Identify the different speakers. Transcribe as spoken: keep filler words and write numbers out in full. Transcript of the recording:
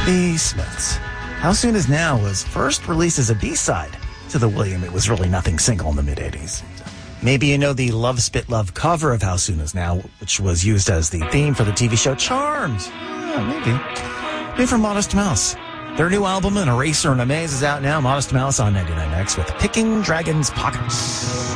Speaker 1: The Smiths. How Soon Is Now was first released as a B-side to the William It Was Really Nothing single in the mid-eighties. Maybe you know the Love Spit Love cover of How Soon Is Now, which was used as the theme for the T V show Charmed. Yeah, maybe. Maybe from Modest Mouse. Their new album, An Eraser and a Maze, is out now. Modest Mouse on ninety-nine X with Picking Dragon's Pockets.